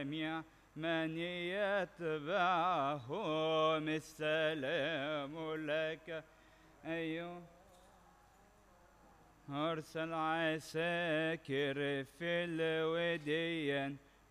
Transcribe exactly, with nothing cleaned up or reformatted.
جميع من يتبعهم. السلام لك أيها أرسل عساكر في الوديان